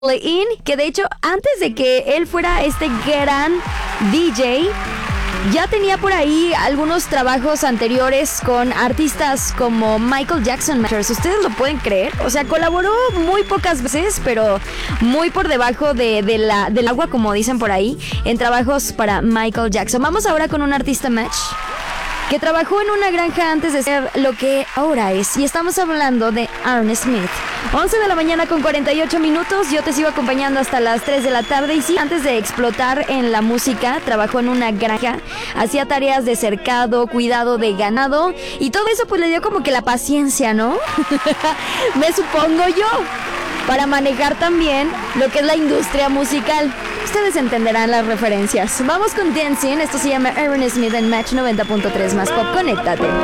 In, que de hecho antes de que él fuera este gran DJ, ya tenía por ahí algunos trabajos anteriores con artistas como Michael Jackson. ¿Ustedes lo pueden creer? O sea, colaboró muy pocas veces, pero muy por debajo del agua, como dicen por ahí, en trabajos para Michael Jackson. Vamos ahora con un artista match que trabajó en una granja antes de ser lo que ahora es. Y estamos hablando de Aaron Smith. 11 de la mañana con 48 minutos. Yo te sigo acompañando hasta las 3 de la tarde. Y sí, antes de explotar en la música, trabajó en una granja. Hacía tareas de cercado, cuidado de ganado. Y todo eso pues le dio como que la paciencia, ¿no? Me supongo yo. Para manejar también lo que es la industria musical. Ustedes entenderán las referencias. Vamos con Dancing. Esto se llama Aaron Smith en Match 90.3 más Pop. Conéctate.